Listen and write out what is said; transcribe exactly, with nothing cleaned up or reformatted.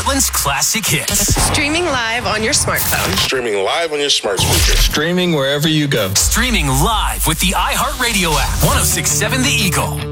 Scotland's classic hits. Streaming live on your smartphone. Streaming live on your smart speaker. Streaming wherever you go. Streaming live with the iHeartRadio app. one oh six point seven The Eagle.